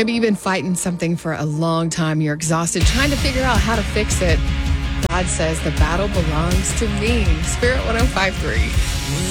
Maybe you've been fighting something for a long time. You're exhausted trying to figure out how to fix it. God says the battle belongs to me. Spirit 105.3.